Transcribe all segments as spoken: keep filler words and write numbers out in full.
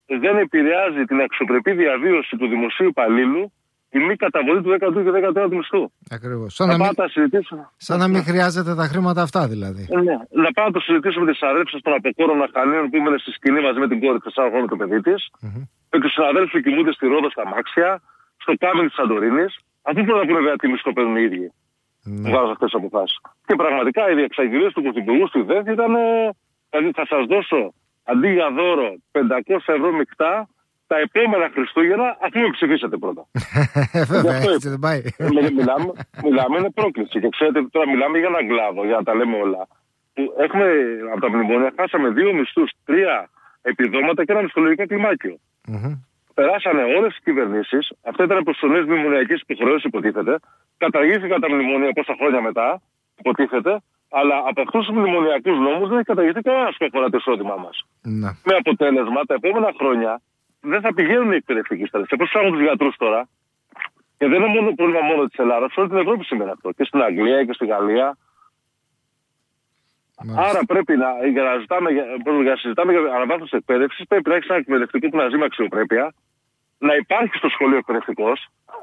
δεν επηρεάζει την αξιοπρεπή διαβίωση του δημοσίου υπαλλήλου η μη καταβολή του δέκατου και δέκατου τέταρτου μισθού. Ακριβώς. Σαν, να μην... Σαν να μην χρειάζεται τα χρήματα αυτά, δηλαδή. Ναι. Να πάμε να το συζητήσουμε με τις αδέρφες των αποκόρων Αχανίων που ήμουν στη σκηνή μαζί με την κόρη τεσσάρων χρόνων το παιδί της, mm-hmm. με τους συναδέλφους που κοιμούνται στη Ρόδο στα Μάξια, στο Κάμιν της Σαντορίνης, αφού μπορούν να πούνε βέβαια τι μισθό παίρνουν οι ίδιοι. Mm-hmm. Βάζω αυτές τις αποφάσεις. Και πραγματικά οι διεξαγγελίες του Πρωθυπουργού στη ΔΕΘ ήταν. Δηλαδή θα σας δώσω αντί για δώρο πεντακόσια ευρώ μεικτά τα επόμενα Χριστούγεννα, αφού με ψηφίσετε πρώτα. Βέβαια, έτσι δεν πάει. Μιλάμε, μιλάμε, είναι πρόκληση. Και ξέρετε, τώρα μιλάμε για έναν κλάδο, για να τα λέμε όλα. Έχουμε, από τα μνημόνια, χάσαμε δύο μισθούς, τρία επιδόματα και ένα μισθολογικό κλιμάκιο. Mm-hmm. Περάσανε όλες τις κυβερνήσεις, αυτά ήταν προς τις νέες μνημονιακές υποχρεώσεις, υποτίθεται. Καταργήθηκαν τα μνημόνια πόσα χρόνια μετά, υποτίθεται. Αλλά από αυτούς τους μνημονιακούς νόμους δεν έχει καταργηθεί κανένας που αφορά το εισόδημά μας. Ναι. Με αποτέλεσμα, τα επόμενα χρόνια δεν θα πηγαίνουν οι εκπαιδευτικοί στρατοί. Πώς φτάνουν τους γιατρούς τώρα. Και δεν είναι μόνο πρόβλημα μόνο της Ελλάδας, σε όλη την Ευρώπη σήμερα αυτό. Και στην Αγγλία και στη Γαλλία. Μάλιστα. Άρα πρέπει να, για να, ζητάμε, για να συζητάμε για αναβάθμιση εκπαίδευσης, πρέπει να έχει ένα εκπαιδευτικό που να ζει με αξιοπρέπεια, να υπάρχει στο σχολείο εκπαιδευτικός,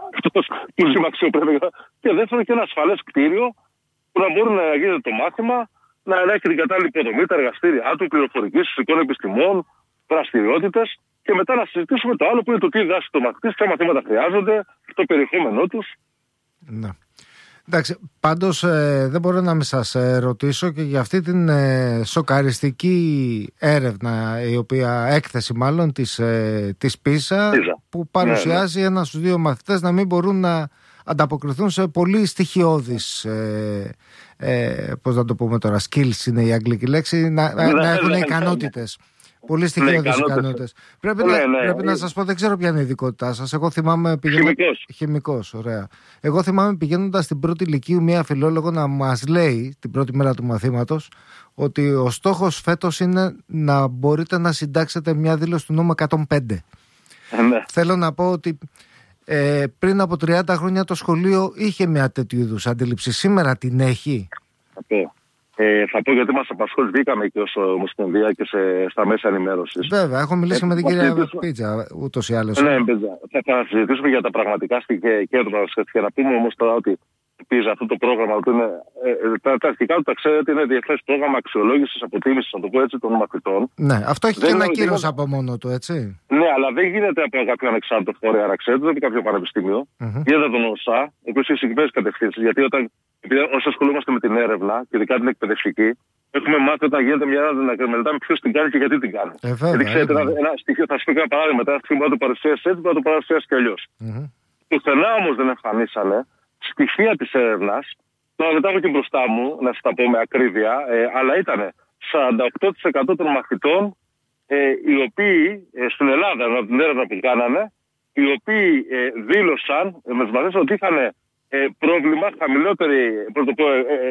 που ζει με αξιοπρέπεια, και δεύτερον και ένα ασφαλές κτίριο που να μπορεί να γίνεται το μάθημα, να έχει την κατάλληλη υποδομή, τα εργαστήριά του, πληροφορική, φυσικών επιστημών, δραστηριότητες, και μετά να συζητήσουμε το άλλο που είναι το τι διδάσκει το μαθητής, ποια μαθήματα χρειάζονται, το περιεχόμενό τους. Ναι. Εντάξει, πάντως ε, δεν μπορώ να μην σας ε, ρωτήσω και για αυτή την ε, σοκαριστική έρευνα, η οποία έκθεση μάλλον της, ε, της πίσα, που παρουσιάζει ναι, ναι. ένα στους δύο μαθητές να μην μπορούν να ανταποκριθούν σε πολύ στοιχειώδεις ε, ε, πώς να το πούμε τώρα, skills είναι η αγγλική λέξη, να, ναι, να έχουν ναι, ικανότητες. Ναι. Πολύ στοιχειώδεις ναι, ικανότητες. Πρέπει, ναι, να, ναι, πρέπει ναι. να σας πω, δεν ξέρω ποια είναι η ειδικότητά σας. Εγώ θυμάμαι πηγαίνοντα... Χημικός. Χημικός, ωραία. Εγώ θυμάμαι πηγαίνοντας στην πρώτη ηλικίου μια φιλόλογο να μας λέει την πρώτη μέρα του μαθήματος ότι ο στόχος φέτος είναι να μπορείτε να συντάξετε μια δήλωση του νόμου εκατόν πέντε. Ναι. Θέλω να πω ότι ε, πριν από τριάντα χρόνια το σχολείο είχε μια τέτοιου είδους αντίληψη. Σήμερα την έχει. Okay. Ε, θα πω γιατί μας απασχολεί, βγήκαμε και ως Ομοσπονδία και σε, στα μέσα ενημέρωσης. Βέβαια, έχω μιλήσει ε, με την κυρία Πίτσα, ούτως ή άλλως. Ναι, θα, θα συζητήσουμε για τα πραγματικά στοιχεία και το πραγματικά. Να πούμε όμως τώρα ότι πίζα αυτό το πρόγραμμα, που είναι, ε, τα, τα αρχικά του τα ξέρετε, είναι διεθνές πρόγραμμα αξιολόγησης, αποτίμησης, να το πω έτσι, των μαθητών. Ναι, αυτό έχει δεν και ένα κύρος γίνεται... από μόνο του, έτσι. Ναι, αλλά δεν γίνεται από κάποιο ανεξάρτητο φορέα, να ξέρετε, δεν είναι κάποιο πανεπιστήμιο. Mm-hmm. Γίνεται τον ΟΣΑ, ο οποίος έχει συγκεκριμένες κατευθύνσεις. Γιατί όταν Επειδή όσο ασχολούμαστε με την έρευνα και ειδικά την εκπαιδευτική, έχουμε μάθει όταν γίνεται μια έρευνα να μελετάμε ποιος την κάνει και γιατί την κάνει. Ε, βέβαια, γιατί ξέρετε, ένα, ένα στοιχείο, θα σα πω ένα παράδειγμα, ένα στοιχείο μπορεί να το παρουσιάσει έτσι, μπορεί να το παρουσιάσει και αλλιώς. Mm-hmm. Πουθενά όμως δεν εμφανίσανε στοιχεία της έρευνας. Τώρα δεν τα έχω και μπροστά μου, να σας τα πω με ακρίβεια, ε, αλλά ήταν σαράντα οκτώ τοις εκατό των μαθητών ε, οι οποίοι ε, στην Ελλάδα, από την έρευνα που κάνανε, οι οποίοι ε, δήλωσαν ε, με τους μαθητές ότι είχαν Ε, πρόβλημα χαμηλότερη πρωτοπό, ε, ε,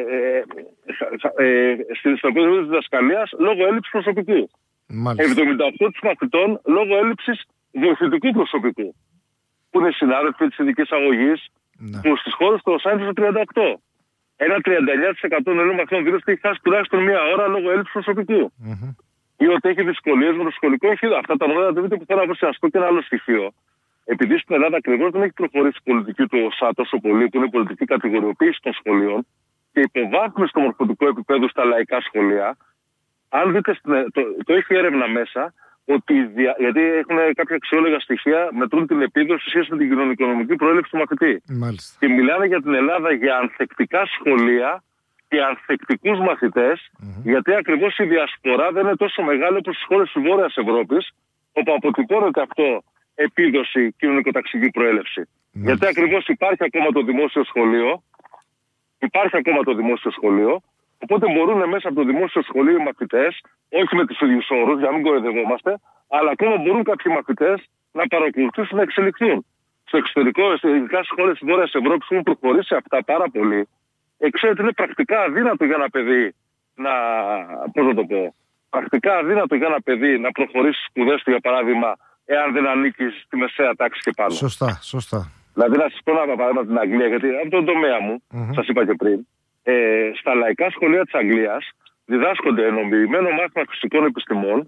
ε, ε, στην επίπεδο της διδασκαλίας λόγω έλλειψης προσωπικού. Μάλιστα. εβδομήντα οκτώ τοις εκατό μαθητών λόγω έλλειψης βοηθητικού προσωπικού. Που είναι συνάδελφοι της ειδικής αγωγής, ναι. που στις χώρες του ΟΣΑ είναι στο τριάντα οκτώ τοις εκατό. Ένα τριάντα εννέα τοις εκατό των Ελλήνων μαθητών δήλωσε ότι έχει χάσει τουλάχιστον μία ώρα λόγω έλλειψης προσωπικού. Mm-hmm. Ή ότι έχει δυσκολίες με το σχολικό εγχείρημα. Αυτά τα νούμερα δεν δείτε που θέλω να προσιαστώ και ένα άλλο στοιχείο. Επειδή στην Ελλάδα ακριβώς δεν έχει προχωρήσει η πολιτική του ΟΣΑ τόσο πολύ, που είναι η πολιτική κατηγοριοποίηση των σχολείων και υποβάθμιση του μορφωτικού επίπεδου στα λαϊκά σχολεία, αν δείτε, το, το έχει έρευνα μέσα, ότι, γιατί έχουν κάποια αξιόλογα στοιχεία, μετρούν την επίδοση σε σχέση με την κοινωνικονομική προέλευση του μαθητή. Μάλιστα. Και μιλάνε για την Ελλάδα για ανθεκτικά σχολεία και ανθεκτικούς μαθητές, mm-hmm. γιατί ακριβώς η διασπορά δεν είναι τόσο μεγάλη όπως στις χώρες της Βόρειας Ευρώπης, όπου αποτυπώνεται αυτό επίδοση κοινωνικοταξική προέλευση. Mm. Γιατί ακριβώς υπάρχει ακόμα το δημόσιο σχολείο, υπάρχει ακόμα το δημόσιο σχολείο, οπότε μπορούν μέσα από το δημόσιο σχολείο οι μαθητές, όχι με τους ίδιους όρους, για να μην κοροϊδευόμαστε, αλλά ακόμα μπορούν κάποιοι μαθητές να παρακολουθήσουν να εξελιχθούν. Στο εξωτερικό, ειδικά στις χώρες της Βόρειας Ευρώπης, έχουν προχωρήσει αυτά πάρα πολύ. Ε, ξέρετε, είναι πρακτικά αδύνατο για ένα παιδί να. Πώς να το πω. Πρακτικά αδύνατο για ένα παιδί να προχωρήσει σπουδές του, για παράδειγμα, εάν δεν ανήκει στη μεσαία τάξη και πάνω. Σωστά, σωστά. Δηλαδή, να σας πω ένα παράδειγμα στην Αγγλία, γιατί από τον τομέα μου, mm-hmm. σας είπα και πριν, ε, στα λαϊκά σχολεία της Αγγλίας διδάσκονται ενοποιημένο μάθημα φυσικών επιστημών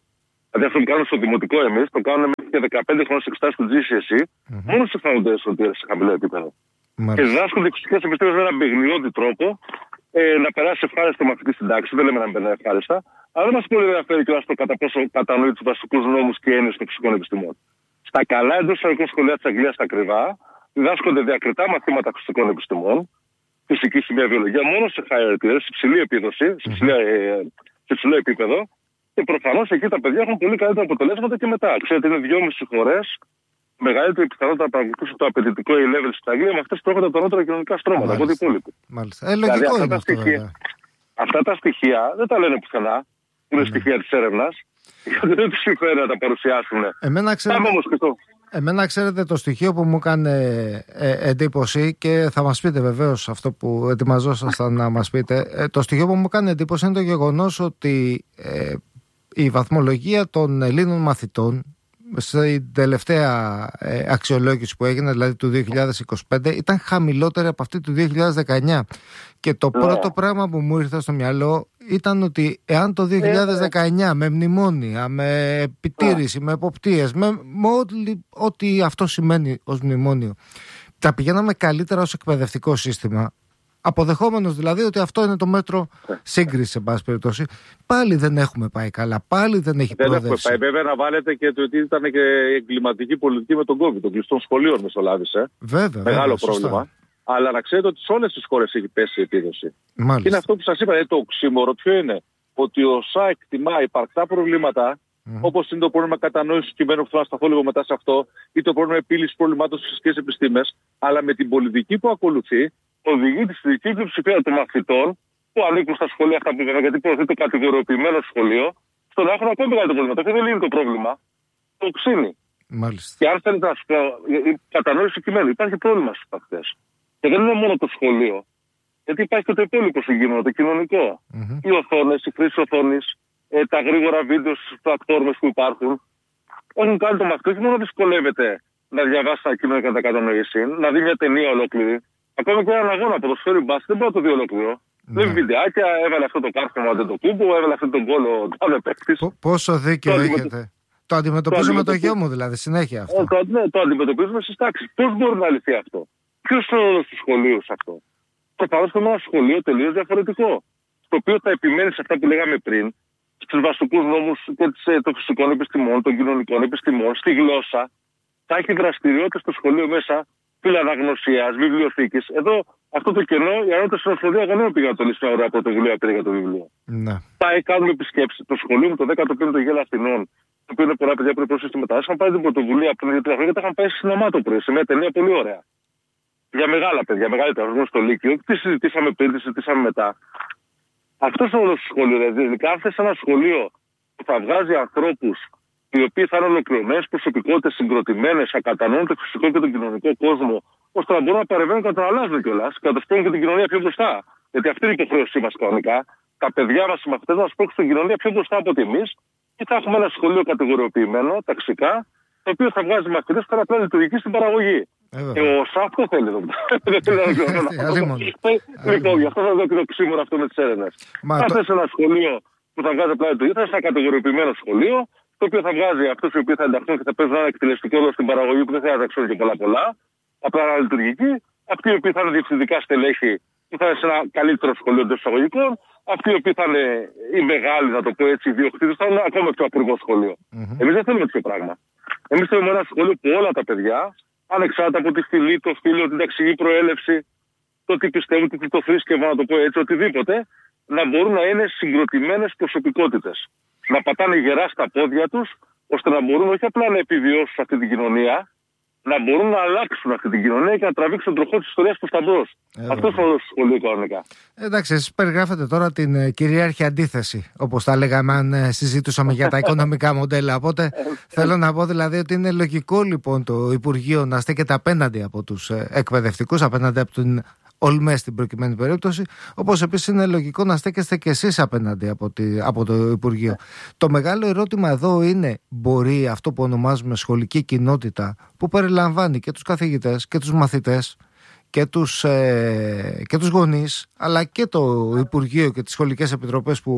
Δηλαδή αυτό που κάνουμε στο δημοτικό εμείς, το κάνουμε μέχρι και δεκαπέντε χρόνια σε εξετάσεις του τζι σι ες ι, mm-hmm. μόνο σε φανοντές ότι είναι σε χαμηλό επίπεδο. Mm-hmm. Και διδάσκονται φυσικές επιστήμες με έναν παιγνιώδη τρόπο ε, να περάσει ευχάριστα το μαθητή στην τάξη. Δεν λέμε να μην περνάει ευχάριστα, αλλά δεν μας πολύ ενδιαφέρει και το κατά πόσο κατανοεί τους βασικούς νόμους και έννοιες των φυσικών επιστημών. Στα καλά εντός εισαγωγικών σχολεία της Αγγλίας, στα ακριβά, διδάσκονται διακριτά μαθήματα φυσικών επιστημών, φυσική, χημεία, βιολογία, μόνο σε higher tier, σε υψηλή επίδοση, σε, ψηλή, ε, σε υψηλό επίπεδο. Και προφανώς εκεί τα παιδιά έχουν πολύ καλύτερα αποτελέσματα και μετά. Ξέρετε, είναι δυόμιση φορές μεγαλύτερη πιθανότητα να παρακολουθήσουν το απαιτητικό A-level στην Αγγλία με αυτές που έχουν τα ανώτερα κοινωνικά στρώματα από ό,τι υπόλοιποι. Μάλιστα. Ε, λογικό δηλαδή, είναι αυτά, αυτό, στοιχεία, αυτά τα στοιχεία δεν τα λένε πουθενά. Είναι mm. στοιχεία της έρευνας. Γιατί δεν τους συμφέρει να τα παρουσιάσουν. Εμένα ξέρετε, εμένα ξέρετε το στοιχείο που μου έκανε ε, εντύπωση και θα μας πείτε βεβαίως αυτό που ετοιμαζόσασταν να μας πείτε. Ε, το στοιχείο που μου έκανε εντύπωση είναι το γεγονός ότι ε, η βαθμολογία των Ελλήνων μαθητών στην τελευταία ε, αξιολόγηση που έγινε, δηλαδή του δύο χιλιάδες είκοσι πέντε, ήταν χαμηλότερη από αυτή του δύο χιλιάδες δεκαεννιά. Και το yeah. πρώτο πράγμα που μου ήρθε στο μυαλό ήταν ότι εάν το δύο χιλιάδες δεκαεννιά με μνημόνια, με επιτήρηση, yeah. με εποπτείες, με, με ό,τι, ό,τι αυτό σημαίνει ως μνημόνιο, τα πηγαίναμε καλύτερα ως εκπαιδευτικό σύστημα, αποδεχόμενος δηλαδή ότι αυτό είναι το μέτρο σύγκριση, σε πάση περιπτώσει, πάλι δεν έχουμε πάει καλά, πάλι δεν έχει προοδεύσει. Δεν έχουμε πάει. Βέβαια, να βάλετε και το ότι ήταν και εγκληματική πολιτική με τον COVID, των κλειστών σχολείων μεσολάβησε. Βέβαια. Μεγάλο βέβαια, πρόβλημα. Σωστά. Αλλά να ξέρετε ότι σε όλες τις χώρες έχει πέσει η επίδοση. Μάλιστα. Και είναι αυτό που σας είπα, δηλαδή το οξύμορο ποιο είναι. Ότι ο ΣΑ εκτιμά υπαρκτά προβλήματα, mm-hmm. όπως είναι το πρόβλημα κατανόησης του κειμένου, που θα σταθώ λίγο μετά σε αυτό, ή το πρόβλημα επίλυσης προβλημάτων στις φυσικές επιστήμες, αλλά με την πολιτική που ακολουθεί, οδηγεί τη συντηρητική πλειοψηφία των μαθητών που ανήκουν στα σχολεία αυτά που είπαμε, γιατί προωθεί το κατηγοριοποιημένο σχολείο, στο να έχουν ακόμη μεγαλύτερο πρόβλημα. Αυτό δεν λύνει το πρόβλημα. Το οξύνει. Μάλιστα. Και αν θέλετε να σου πω, η κατανόηση κειμένου, υπάρχει πρόβλημα στις αυτές. Και δεν είναι μόνο το σχολείο. Γιατί υπάρχει και το υπόλοιπο συγκείμενο, το κοινωνικό. Mm-hmm. Οι οθόνες, η χρήση οθόνης, ε, τα γρήγορα βίντεο στις πλατφόρμες που υπάρχουν. Έχουν κάνει το μαθητή, όχι μόνο δυσκολεύεται να διαβάσει τα κείμενα κατά κατανοήσει, να δει μια ταινία ολόκληρη. Ακόμα και έναν αγώνα ποδοσφαίρου μπάσκετ δεν μπορεί να το δει ολόκληρο. Βλέπει βιντεάκια, έβαλε αυτό το κάρφωμα δεν το κούμπο, έβαλε αυτόν τον κόλο τάδε παίκτης. Πόσο δίκιο το έχετε. Αντιμετω... Το αντιμετωπίζω το με το γιο μου δηλαδή, συνέχεια αυτό. Ε, το, ναι, το αντιμετωπίζουμε στις τάξεις. Πώς μπορεί να λυθεί αυτό. Ποιος είναι ο ρόλος του σχολείου σε αυτό. Προφανώς είναι ένα σχολείο τελείως διαφορετικό. Στο οποίο θα επιμένει σε αυτά που λέγαμε πριν, στους βασικούς νόμους των φυσικών επιστημών, των κοινωνικών επιστημών, στη γλώσσα. Θα έχει δραστηριότητες στο σχολείο μέσα φιλαναγνωσίας, βιβλιοθήκης. Εδώ αυτό το κενό, η ανώτατη συνοσπονδία δεν πήγα να το λύσει μια ωραία πρωτοβουλία πήρε για το βιβλίο. Ναι. Θα κάνουμε επισκέψεις. Το σχολείο μου, το δέκατο πέμπτο Γέλα Αθηνών, το οποίο είναι πολλά παιδιά που είναι προσφύγει μετά, είχαν πάρει την πρωτοβουλία πριν δύο τρία χρόνια και είχαν πάει σε σινεμά το πρωί, σε μια ταινία πολύ ωραία. Για μεγάλα παιδιά, μεγαλύτερα, γνώμη στο Λύκειο. Τι συζητήσαμε πριν, τι συζητήσαμε μετά. Αυτό είναι όλο το σχολείο. Δηλαδή, ειδικά αν θες ένα σχολείο που θα βγάζει ανθρώπους οι οποίοι θα είναι ολοκληρωμένες προσωπικότητες, συγκροτημένες, ακατανοούν το φυσικό και τον κοινωνικό κόσμο, ώστε να μπορούν να παρεμβαίνουν και να τον αλλάζουν κιόλας, και να το στέλνουν και την κοινωνία πιο μπροστά. Γιατί αυτή είναι η υποχρέωσή μας κανονικά. Τα παιδιά μας, οι μαθητές μας, πρόκειται στην κοινωνία πιο μπροστά από ότι εμείς, και θα έχουμε ένα σχολείο κατηγοριοποιημένο, ταξικά, το οποίο θα βγάζει μαθητές που θα απλά λειτουργική στην παραγωγή. Και ο ΣΑΠ το θέλει εδώ. Δεν θέλει να λειτουργήσει. Λοιπόν, γι' αυτό θα δω και το ξύμορο αυτό με τις έρευνες. Αν θες ένα σχολείο που θα βγάζει απλά λειτουργική, θα είναι ένα κατηγοριοποιημένο σχολείο, το οποίο θα βγάζει αυτούς οι οποίοι θα ενταχθούν και θα παίζουν ένα εκτελεστικό ρόλο στην παραγωγή που δεν θα ξέρουν και πολλά πολλά, απλά ένα λειτουργική, αυτοί οι οποίοι θα είναι διευθυντικά στελέχη που θα είναι σε ένα καλύτερο σχολείο των εισαγωγικών, αυτοί οι οποίοι θα είναι οι μεγάλοι, να το πω έτσι, οι ιδιοκτήτες, θα είναι ακόμα πιο ακριβό σχολείο. Mm-hmm. Εμείς δεν θέλουμε τέτοιο πράγμα. Εμείς θέλουμε ένα σχολείο που όλα τα παιδιά, ανεξάρτητα από τη φυλή, το φύλο, την ταξική προέλευση, το τι πιστεύουν, το θρήσκευμα, να το πω έτσι, οτιδήποτε, να μπορούν να είναι συγκροτημένες προσωπικότητες. Να πατάνε γερά στα πόδια τους, ώστε να μπορούν όχι απλά να επιβιώσουν σε αυτή την κοινωνία, να μπορούν να αλλάξουν αυτή την κοινωνία και να τραβήξουν τον τροχό της ιστορίας προς τα μπρος. Ε, Αυτό είναι το σχολείο κανονικά. Εντάξει, εσείς περιγράφετε τώρα την ε, κυρίαρχη αντίθεση, όπως τα λέγαμε αν ε, συζήτησαμε για τα οικονομικά μοντέλα. Οπότε θέλω να πω δηλαδή ότι είναι λογικό λοιπόν το Υπουργείο να στέκεται απέναντι από τους ε, εκπαιδευτικούς, απέναντι από την Ολμέ στην προκειμένη περίπτωση, όπως επίσης είναι λογικό να στέκεστε και εσείς απέναντι από, τη, από το Υπουργείο. Yeah. Το μεγάλο ερώτημα εδώ είναι, μπορεί αυτό που ονομάζουμε σχολική κοινότητα, που περιλαμβάνει και τους καθηγητές και τους μαθητές και τους, ε, και τους γονείς, αλλά και το Υπουργείο και τις σχολικές επιτροπές που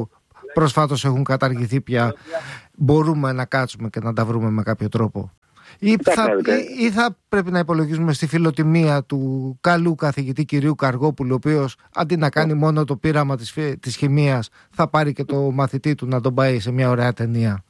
προσφάτως έχουν καταργηθεί πια, μπορούμε να κάτσουμε και να τα βρούμε με κάποιο τρόπο? Ή θα, ή, ή θα πρέπει να υπολογίζουμε στη φιλοτιμία του καλού καθηγητή κυρίου Καργόπουλου, ο οποίος αντί να κάνει μόνο το πείραμα της, της χημείας, θα πάρει και το μαθητή του να τον πάει σε μια ωραία ταινία?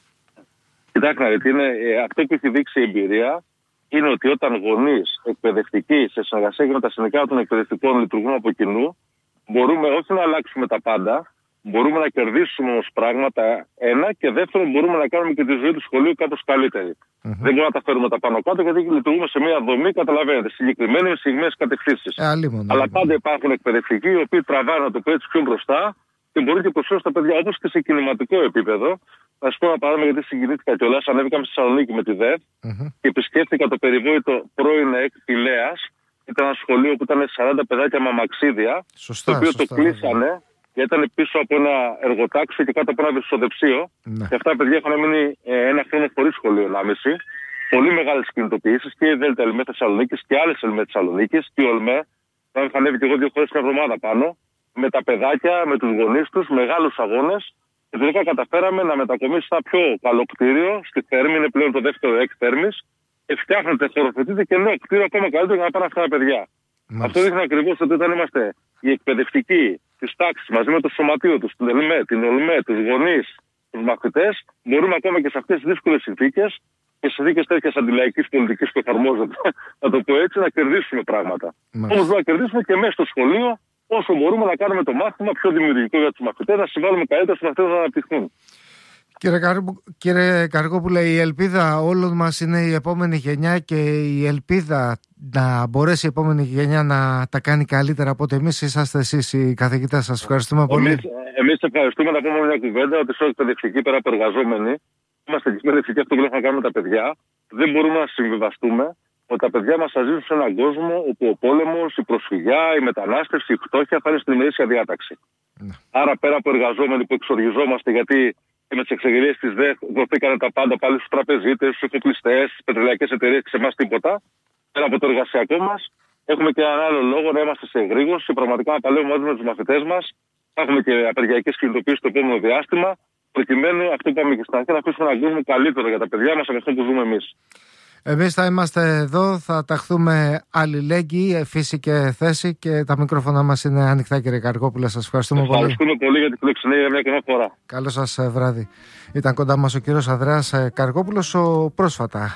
Κοιτάξτε, είναι, αυτό που έχει δείξει η εμπειρία είναι ότι όταν γονείς, εκπαιδευτικοί, σε συνεργασία με τα συνδικάτα των εκπαιδευτικών λειτουργούν από κοινού, μπορούμε όχι να αλλάξουμε τα πάντα, μπορούμε να κερδίσουμε όμως πράγματα, ένα, και δεύτερον, μπορούμε να κάνουμε και τη ζωή του σχολείου κάπως καλύτερη. Mm-hmm. Δεν μπορούμε να τα φέρουμε τα πάνω κάτω, γιατί λειτουργούμε σε μια δομή, καταλαβαίνετε, συγκεκριμένη με συγκεκριμένες κατευθύνσεις. Ε, Αλλά πάντα υπάρχουν εκπαιδευτικοί, οι οποίοι τραβάνε, να το πω έτσι, πιο μπροστά και μπορούν και προσφέρουν στα παιδιά, όπως και σε κινηματικό επίπεδο. Θα σα πω ένα παράδειγμα, γιατί συγκινήθηκα κιόλας. Ανέβηκαμε στη Θεσσαλονίκη με τη ΔΕΒ mm-hmm. και επισκέφθηκα το περιβόητο πρώην ΕΚ Πηλαίας. Ήταν ένα σχολείο που ήταν σαράντα παιδάκια με αμαξίδια, σωστά, το οποίο σωστά, το κλείσανε. Ναι. Γιατί ήταν πίσω από ένα εργοτάξιο και κάτω από ένα βυσσοδεψίο. Ναι. Και αυτά τα παιδιά είχαν μείνει ε, ένα χρόνο χωρίς σχολείο, ενάμιση. Πολύ μεγάλες κινητοποιήσεις και η ΔΕΛΤΑ ΕΛΜΕ Θεσσαλονίκης και άλλες ΕΛΜΕ Θεσσαλονίκης και η ΟΛΜΕ. Είχα ανέβει και εγώ δύο φορές την εβδομάδα πάνω. Με τα παιδάκια, με τους γονείς τους, μεγάλους αγώνες. Και τελικά καταφέραμε να μετακομίσει ένα πιο καλό κτίριο. Στη Θέρμη, είναι πλέον το δεύτερο ΕΚ Θέρμης. Και φτιάχνεται, χωροφετείται και νέο κτίριο ακόμα καλύτερο για να πάνε αυτά τα παιδιά. Μάλιστα. Αυτό δείχνει ακριβώς ότι όταν είμαστε οι εκπαιδευτικοί της τάξης μαζί με το σωματείο τους, την ΕΛΜΕ, την ΟΛΜΕ, τους γονείς, τους μαθητές, μπορούμε ακόμα και σε αυτές τις δύσκολες συνθήκες και σε συνθήκες τέτοιας αντιλαϊκής πολιτικής που εφαρμόζεται, να το πω έτσι, να κερδίσουμε πράγματα. Όμως να κερδίσουμε και μέσα στο σχολείο, όσο μπορούμε να κάνουμε το μάθημα πιο δημιουργικό για τους μαθητές, να συμβάλλουμε καλύτερα στους μαθητές να αναπτυχθούν. Κύριε, Καρ... Κύριε Καργόπουλε, η ελπίδα όλων μας είναι η επόμενη γενιά και η ελπίδα να μπορέσει η επόμενη γενιά να τα κάνει καλύτερα από ότι εμείς είσαστε εσείς οι καθηγητές. Σας ευχαριστούμε πολύ. Εμείς, εμείς ευχαριστούμε. Να πούμε μια κουβέντα ότι σε εκπαιδευτική πέρα από εργαζόμενοι, είμαστε εκπαιδευτικοί, αυτό που έχουμε να κάνουμε τα παιδιά. Δεν μπορούμε να συμβιβαστούμε ότι τα παιδιά μας θα ζήσουν σε έναν κόσμο όπου ο πόλεμος, η προσφυγιά, η μετανάστευση, η φτώχεια θα είναι στην ημερήσια διάταξη. Ναι. Άρα, πέρα από εργαζόμενοι που εξοργιζόμαστε γιατί και με τις εξεγγελίες της ΔΕΧ δοθήκανε τα πάντα πάλι στους τραπεζίτες, στους εφοπλιστές, στις πετρελαϊκές εταιρείες και σε εμάς τίποτα. Πέρα από το εργασιακό μας, έχουμε και έναν άλλο λόγο να είμαστε σε εγρήγορση, πραγματικά να παλεύουμε μαζί με τους μαθητές μας. Έχουμε και απεργιακές κινητοποιήσεις το επόμενο διάστημα, προκειμένου αυτό που είπαμε και στην αρχή να αφήσουμε έναν κόσμο καλύτερο για τα παιδιά μας από αυτό που ζούμε εμείς. Εμείς θα είμαστε εδώ, θα ταχθούμε αλληλέγγυοι, φύση και θέση, και τα μικρόφωνα μας είναι ανοιχτά, κύριε Καργόπουλε. Σας ευχαριστούμε, ευχαριστούμε πολύ. πολύ για την φιλοξενία μια και φορά. Καλό σας βράδυ. Ήταν κοντά μας ο κύριος Ανδρέας Καργόπουλος, ο πρόσφατα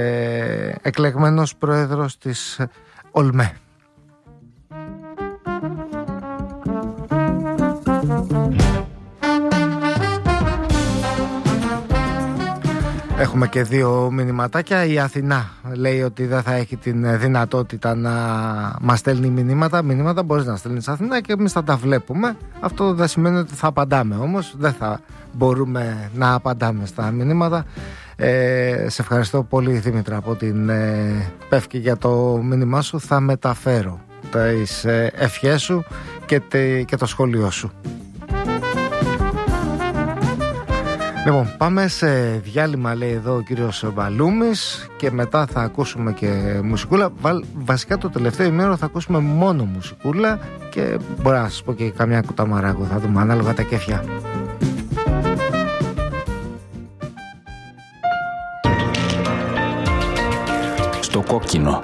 ε, εκλεγμένος πρόεδρος της ΟΛΜΕ. Έχουμε και δύο μηνυματάκια. Η Αθηνά λέει ότι δεν θα έχει την δυνατότητα να μας στέλνει μηνύματα. Μηνύματα μπορείς να στέλνεις Αθηνά και εμείς θα τα βλέπουμε. Αυτό δεν σημαίνει ότι θα απαντάμε, όμως δεν θα μπορούμε να απαντάμε στα μηνύματα. ε, Σε ευχαριστώ πολύ, Δήμητρα, από την ε, Πεύκη, για το μήνυμά σου. Θα μεταφέρω τις ε, ευχές σου και, τε, και το σχόλιο σου. Λοιπόν, πάμε σε διάλειμμα, λέει εδώ ο κύριος Βαλούμης, και μετά θα ακούσουμε και μουσικούλα. Βασικά το τελευταίο ημέρο θα ακούσουμε μόνο μουσικούλα και μπορώ να σας πω και καμιά κουταμαράγκο, θα δούμε ανάλογα τα κέφια. Στο κόκκινο.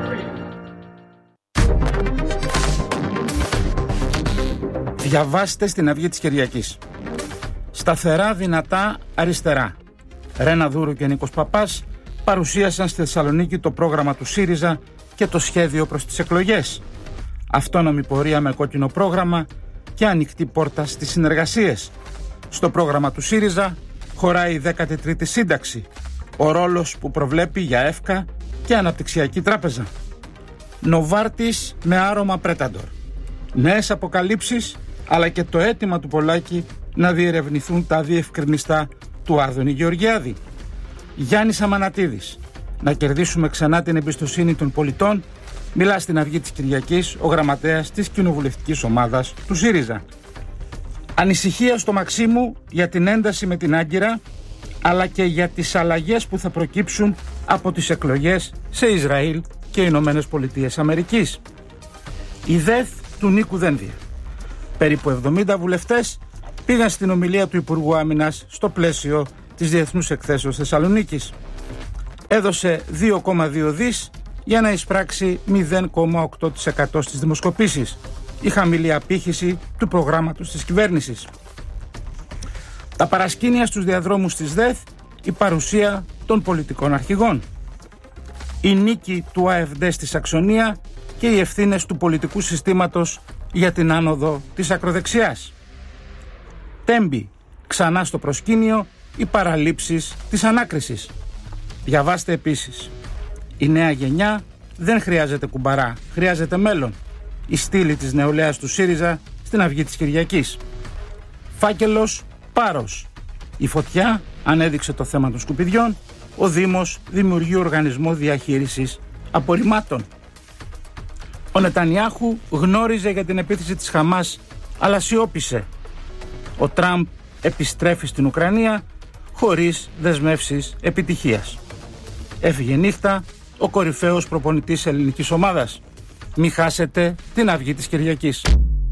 Διαβάστε στην Αυγή της Κυριακής. Σταθερά, δυνατά, αριστερά. Ρένα Δούρου και Νίκος Παπάς παρουσίασαν στη Θεσσαλονίκη το πρόγραμμα του ΣΥΡΙΖΑ και το σχέδιο προς τις εκλογές. Αυτόνομη πορεία με κόκκινο πρόγραμμα και ανοιχτή πόρτα στις συνεργασίες. Στο πρόγραμμα του ΣΥΡΙΖΑ χωράει η δέκατη τρίτη σύνταξη, ο ρόλος που προβλέπει για ΕΦΚΑ και Αναπτυξιακή Τράπεζα. Νοβάρτης με άρωμα Πρέταντορ. Νέες αποκαλύψεις, αλλά και το αίτημα του Πολάκη να διερευνηθούν τα διευκρινιστά του Άδωνη Γεωργιάδη. Γιάννης Αμανατίδης. Να κερδίσουμε ξανά την εμπιστοσύνη των πολιτών, μιλά στην Αυγή της Κυριακής ο γραμματέας της κοινοβουλευτικής ομάδας του ΣΥΡΙΖΑ. Ανησυχία στο Μαξίμου για την ένταση με την Άγκυρα, αλλά και για τις αλλαγές που θα προκύψουν από τις εκλογές σε Ισραήλ και Ηνωμένες Πολιτείες Αμερικής. Η ΔΕΘ του Νίκου Δένδια. Περίπου εβδομήντα βουλευτές πήγαν στην ομιλία του Υπουργού Άμυνας στο πλαίσιο της Διεθνούς Εκθέσεως Θεσσαλονίκης. Έδωσε δύο κόμμα δύο δις για να εισπράξει μηδέν κόμμα οκτώ τοις εκατό στις δημοσκοπήσεις, η χαμηλή απήχηση του προγράμματος της κυβέρνησης. Τα παρασκήνια στους διαδρόμους της ΔΕΘ, η παρουσία των πολιτικών αρχηγών. Η νίκη του ΑΕΒΔ στη Σαξονία και οι ευθύνες του πολιτικού συστήματος για την άνοδο της ακροδεξιάς. Τέμπη, ξανά στο προσκήνιο, οι παραλήψεις της ανάκρισης. Διαβάστε επίσης: η νέα γενιά δεν χρειάζεται κουμπαρά, χρειάζεται μέλλον. Η στήλη της νεολαίας του ΣΥΡΙΖΑ στην Αυγή της Κυριακής. Φάκελος Πάρος. Η φωτιά ανέδειξε το θέμα των σκουπιδιών. Ο Δήμος δημιουργεί οργανισμό διαχείρισης απορριμμάτων. Ο Νετανιάχου γνώριζε για την επίθεση της Χαμάς, αλλά σιώπησε. Ο Τραμπ επιστρέφει στην Ουκρανία χωρίς δεσμεύσεις επιτυχίας. Έφυγε νύχτα ο κορυφαίος προπονητής ελληνικής ομάδας. Μη χάσετε την Αυγή της Κυριακής.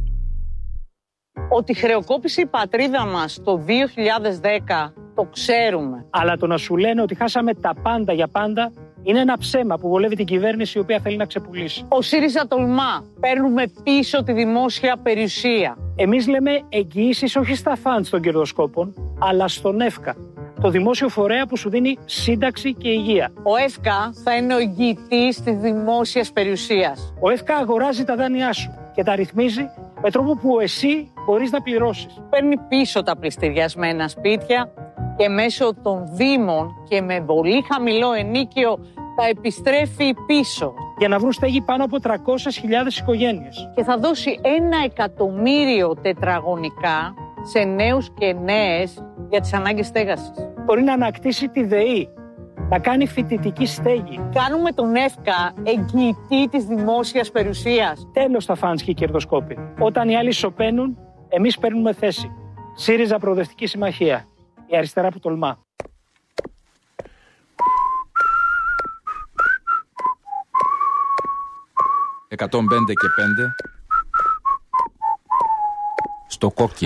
Ότι χρεοκόπησε η πατρίδα μας το δύο χιλιάδες δέκα το ξέρουμε. Αλλά το να σου λένε ότι χάσαμε τα πάντα για πάντα είναι ένα ψέμα που βολεύει την κυβέρνηση η οποία θέλει να ξεπουλήσει. Ο ΣΥΡΙΖΑ τολμά. Παίρνουμε πίσω τη δημόσια περιουσία. Εμείς λέμε εγγυήσεις όχι στα φαντς των κερδοσκόπων, αλλά στον ΕΦΚΑ, το δημόσιο φορέα που σου δίνει σύνταξη και υγεία. Ο ΕΦΚΑ θα είναι ο εγγυητής της δημόσιας περιουσίας. Ο ΕΦΚΑ αγοράζει τα δάνειά σου και τα ρυθμίζει με τρόπο που εσύ μπορείς να πληρώσεις. Παίρνει πίσω τα πληστηριασμένα σπίτια και μέσω των δήμων και με πολύ χαμηλό ενίκιο τα επιστρέφει πίσω. Για να βρουν στέγη πάνω από τριακόσιες χιλιάδες οικογένειες. Και θα δώσει ένα εκατομμύριο τετραγωνικά σε νέους και νέες για τις ανάγκες στέγασης. Μπορεί να ανακτήσει τη ΔΕΗ, να κάνει φοιτητική στέγη. Κάνουμε τον ΕΦΚΑ εγγυητή της δημόσιας περιουσίας. Τέλος τα φαντς και οι κερδοσκόποι. Όταν οι άλλοι σωπαίνουν, εμείς παίρνουμε θέση. ΣΥΡΙΖΑ Προοδευτική Συμμαχία. Η αριστερά που τολμά. εκατόν πέντε και πέντε στο κόκκινο.